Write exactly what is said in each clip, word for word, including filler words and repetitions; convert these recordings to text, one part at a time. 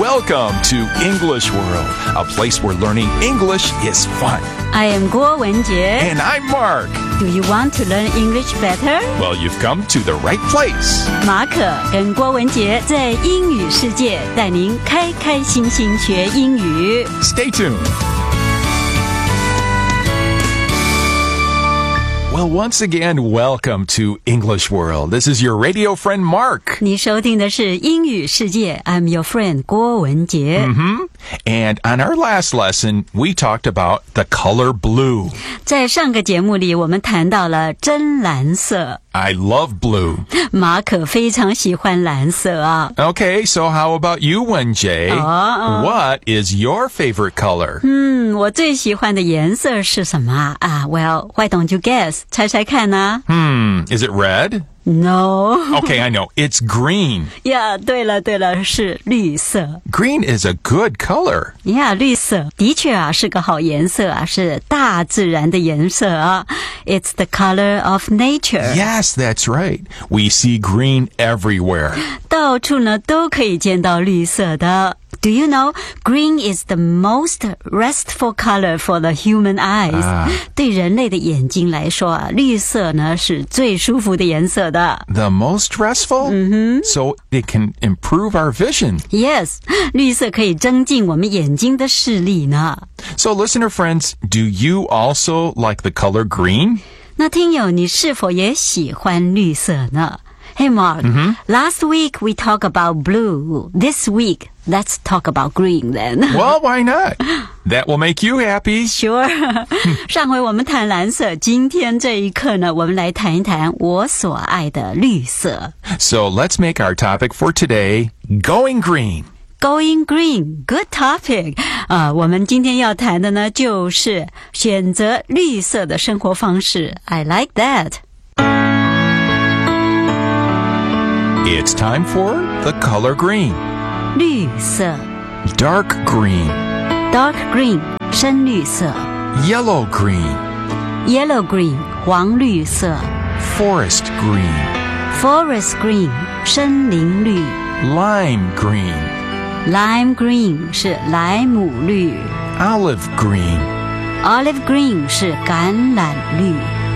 Welcome to English World, a place where learning English is fun. I am 郭文杰 And I'm Mark. Do you want to learn English better? Well, you've come to the right place. 马可跟郭文杰在英语世界带您开开心心学英语。 Stay tuned.Well, once again, welcome to English World. This is your radio friend, Mark. 你收听的是英语世界 I'm your friend 郭文杰。 Mm-hmm. And on our last lesson, we talked about the color blue. 在上个节目里，我们谈到了真蓝色。 I love blue. 马可非常喜欢蓝色啊。 Okay, so how about you, Wenjie? Uh-uh. What is your favorite color? 嗯，我最喜欢的颜色是什么啊 Well, why don't you guess? 猜猜看呢 Hmm, is it red? No. Okay, I know. It's green. Yeah, 对了对了，是绿色。 Green is a good color. Yeah, 绿色的确啊是个好颜色啊，是大自然的颜色啊。It's the color of nature. Yes, that's right. We see green everywhere. 到处呢都可以见到绿色的。Do you know, green is the most restful color for the human eyes. 啊、 对人类的眼睛来说啊，绿色呢是最舒服的颜色的。 The most restful? Mm-hmm. So it can improve our vision. Yes, 绿色可以增进我们眼睛的视力呢。 So listener friends, do you also like the color green? 那听友，你是否也喜欢绿色呢？ Hey Mark, mm-hmm. last week we talked about blue. This week, let's talk about green then. Well, why not? That will make you happy. Sure. 上回我们谈蓝色，今天这一课呢，我们来谈一谈我所爱的绿色。 So let's make our topic for today going green.Going green, good topic. 啊、uh, 我们今天要谈的呢，就是选择绿色的生活方式。I like that. It's time for the color green. 绿色 Dark green. Dark green, 深绿色 Yellow green. Yellow green, 黄绿色 Forest green. Forest green, 森林绿 Lime green. Lime green 是莱姆绿 Olive green. Olive green 是橄榄绿。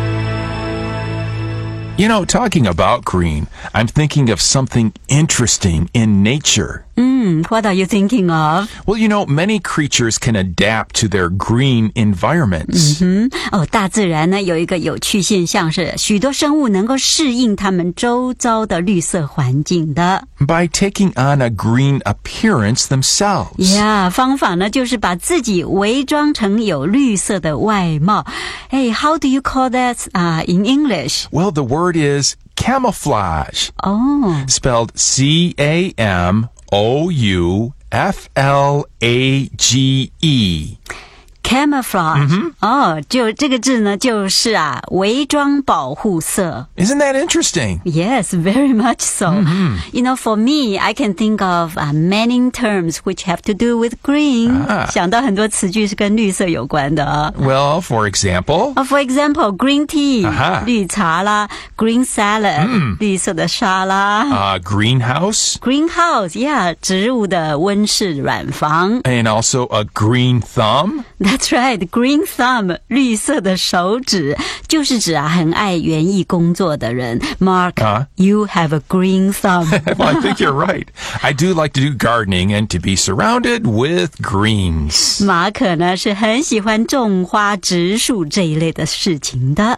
You know, talking about green, I'm thinking of something interesting in nature. Mm, what are you thinking of? Well, you know, many creatures can adapt to their green environments. 嗯哼，哦，大自然呢有一个有趣现象是，许多生物能够适应它们周遭的绿色环境的。 By taking on a green appearance themselves. Yeah, 方法呢就是把自己伪装成有绿色的外貌。Hey, how do you call that uh, in English? Well, the word is camouflage. Oh. Spelled C A M O U F L A G E. Camouflage. 嗯、 哦，就这个字呢，就是啊，伪装保护色。 Isn't that interesting? Yes, very much so. Mm-hmm. You know, for me, I can think of uh, many terms which have to do with green. 啊、 想到很多词句是跟绿色有关的。 Well, for example? Uh, for example, green tea, 啊、 绿茶啦 green salad, 嗯、 绿色的沙拉 Uh, greenhouse? Greenhouse, yeah, 植物的温室软房 And also a green thumb? That's right, green thumb, 绿色的手指，就是指啊很爱园艺工作的人。Mark, Huh? you have a green thumb. Well, I think you're right. I do like to do gardening and to be surrounded with greens. 马可呢是很喜欢种花植树这一类的事情的。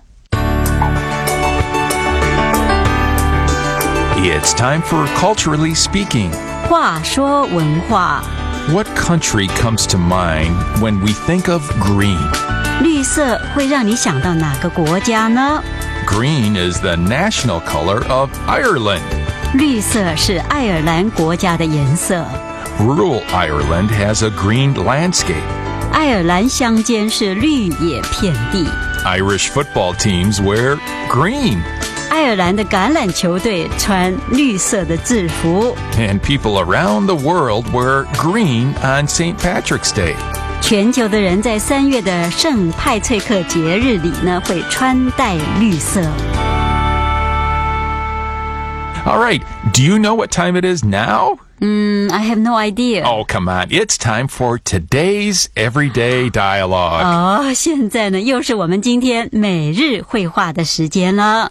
It's time for Culturally Speaking. 话说文化 What country comes to mind when we think of green? 绿色会让你想到哪个国家呢？ Green is the national color of Ireland. 绿色是爱尔兰国家的颜色。 Rural Ireland has a green landscape. 爱尔兰乡间是绿野遍地。 Irish football teams wear green. 爱尔兰的橄榄球队穿绿色的制服。 And people around the world wear green on Saint Patrick's Day. 全球的人在三月的圣派翠克节日里呢，会穿戴绿色。 All right, do you know what time it is now? Mm, I have no idea. Oh, come on. It's time for today's Everyday Dialogue. 哦，现在呢，又是我们今天每日绘画的时间了。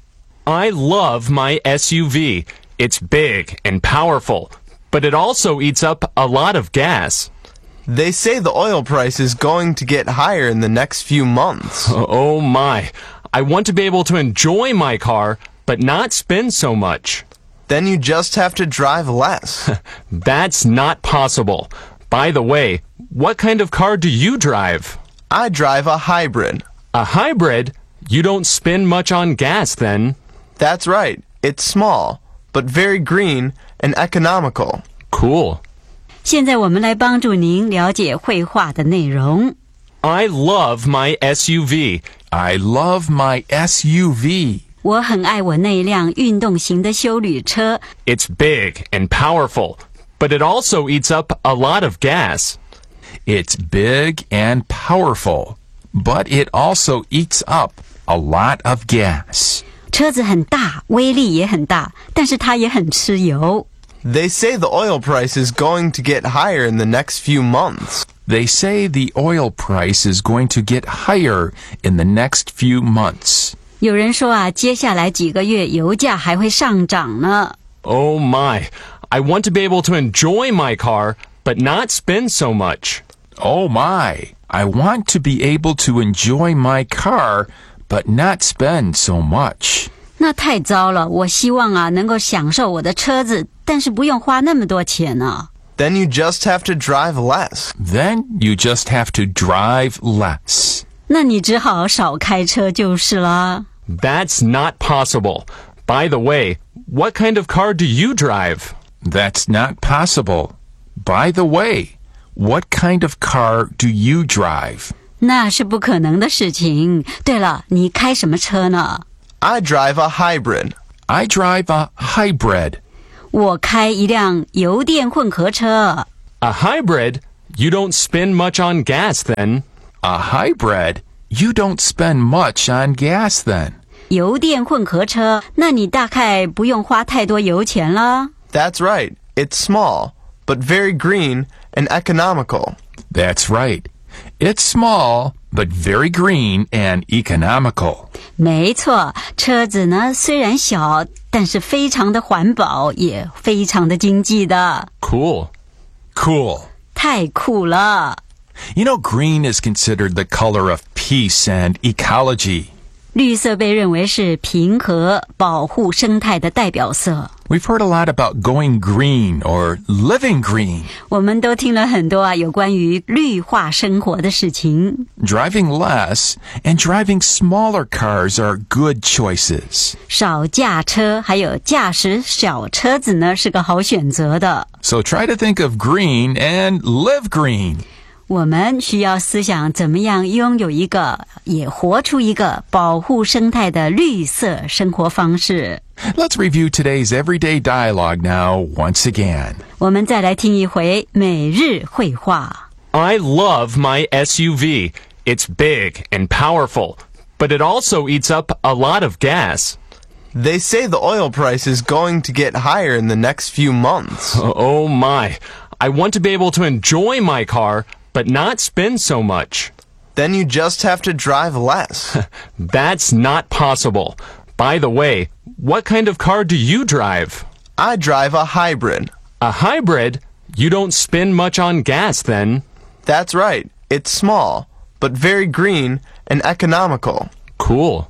I love my S U V. It's big and powerful, but it also eats up a lot of gas. They say the oil price is going to get higher in the next few months. Oh my. I want to be able to enjoy my car, but not spend so much. Then you just have to drive less. That's not possible. By the way, what kind of car do you drive? I drive a hybrid. A hybrid? You don't spend much on gas then. That's right. It's small, but very green and economical. Cool. 现在我们来帮助您了解绘画的内容。 I love my S U V. I love my S U V. 我很爱我那辆运动型的休旅车。 It's big and powerful, but it also eats up a lot of gas. It's big and powerful, but it also eats up a lot of gas. 车子很大，威力也很大，但是它也很吃油。 They say the oil price is going to get higher in the next few months. They say the oil price is going to get higher in the next few months. 有人说啊，接下来几个月油价还会上涨呢。 Oh my. I want to be able to enjoy my car, but not spend so much. Oh my, I want to be able to enjoy my car, but not spend so much. 那太糟了，我希望啊能够享受我的车子，但是不用花那么多钱呢。 Then you just have to drive less. Then you just have to drive less. 那你只好少开车就是了。 That's not possible. By the way, what kind of car do you drive? That's not possible. By the way, what kind of car do you drive? 那是不可能的事情。对了，你开什么车呢？ I drive a hybrid. I drive a hybrid. 我开一辆油电混合车。 A hybrid? You don't spend much on gas then. A hybrid? You don't spend much on gas then. 油电混合车，那你大概不用花太多油钱了。 That's right. It's small, but very green and economical. That's right. It's small, but very green and economical. 没错，车子呢虽然小，但是非常的环保，也非常的经济的。 Cool. Cool. 太酷了！ You know, green is considered the color of peace and ecology. 绿色被认为是平和、保护生态的代表色。 We've heard a lot about going green or living green. 我们都听了很多啊有关于绿化生活的事情。 Driving less and driving smaller cars are good choices. 少驾车，还有驾驶小车子呢，是个好选择的。 So try to think of green and live green. 我们需要思想怎么样拥有一个，也活出一个保护生态的绿色生活方式。 Let's review today's everyday dialogue now once again. 我们再来听一回每日绘画。 I love my S U V. It's big and powerful, but it also eats up a lot of gas. They say the oil price is going to get higher in the next few months. Oh my. I want to be able to enjoy my car, but not spend so much. Then you just have to drive less. That's not possible. By the way, what kind of car do you drive? I drive a hybrid. A hybrid? You don't spend much on gas then. That's right. It's small, but very green and economical. Cool.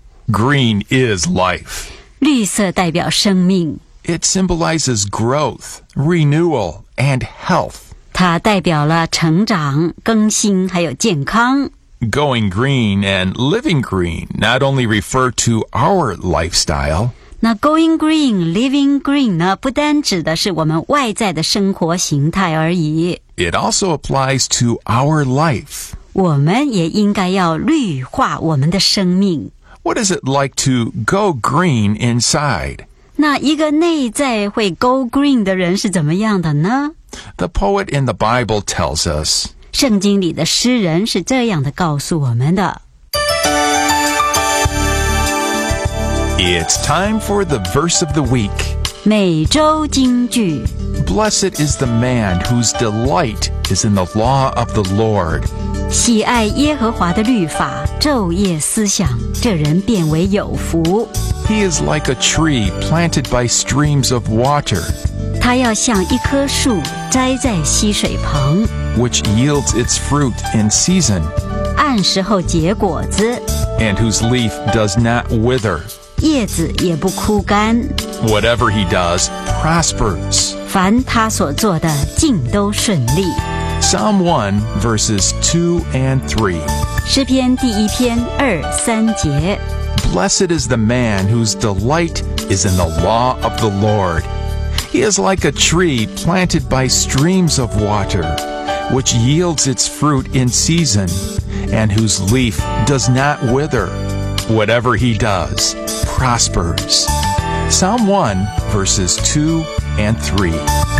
Green is life. 绿色代表生命， It symbolizes growth, renewal, and health. 它代表了成长、更新还有健康。 Going green and living green not only refer to our lifestyle, 那 going green, living green 呢，不单指的是我们外在的生活形态而已， it also applies to our life. 我们也应该要绿化我们的生命。 What is it like to go green inside? 那一个内在会 go green 的人是怎么样的呢？ The poet in the Bible tells us, 圣经里的诗人是这样的告诉我们的。 It's time for the verse of the week. 每周金句。 Blessed is the man whose delight is in the law of the Lord. 喜爱耶和华的律法，昼夜思想，这人变为有福。 He is like a tree planted by streams of water, 他要像一棵树栽在溪水旁， which yields its fruit in season, 按时候结果子， and whose leaf does not wither. 叶子也不枯干。 Whatever he does prospers. 凡他所做的，尽都顺利。 Psalm one, verses two and three. 诗篇第一篇二三节。 Blessed is the man whose delight is in the law of the Lord. He is like a tree planted by streams of water, which yields its fruit in season, and whose leaf does not wither. Whatever he does prospers. Psalm one, verses two and three.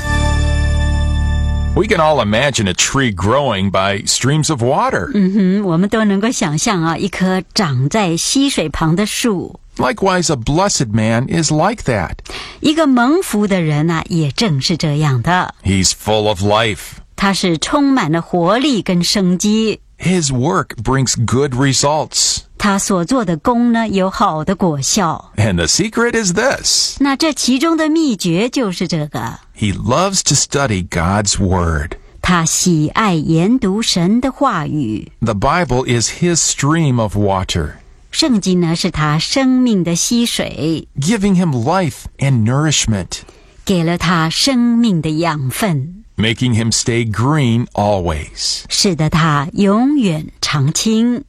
We can all imagine a tree growing by streams of water. 嗯哼，我们都能够想象啊，一棵长在溪水旁的树。 Likewise, a blessed man is like that. 一个蒙福的人啊，也正是这样的。 He's full of life. 他是充满了活力跟生机。 His work brings good results. 他所做的工呢，有好的果效。 And the secret is this. 那这其中的秘诀就是这个。 He loves to study God's Word. 他喜爱研读神的话语。 The Bible is his stream of water, 圣经呢，是他生命的溪水， giving him life and nourishment, 给了他生命的养分， making him stay green always. 使得他永远常青。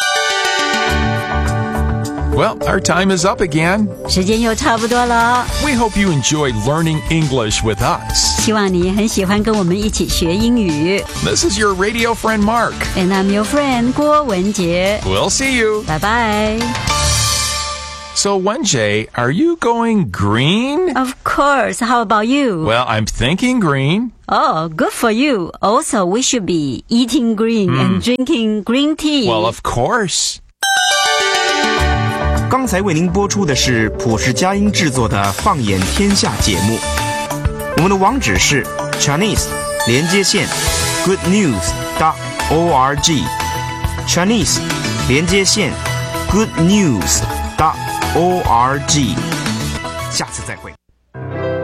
Well, our time is up again. 时间又差不多了， We hope you enjoy learning English with us. 希望你很喜欢跟我们一起学英语。 This is your radio friend Mark. And I'm your friend 郭文杰， We'll see you. 拜拜。 So, Wenjie, are you going green? Of course, how about you? Well, I'm thinking green. Oh, good for you. Also, we should be eating green and drinking green tea. Well, of course. 刚才为您播出的是普世佳音制作的《放眼天下》节目，我们的网址是 Chinese 连接线 good news dot org Chinese 连接线 good news dot org 下次再会。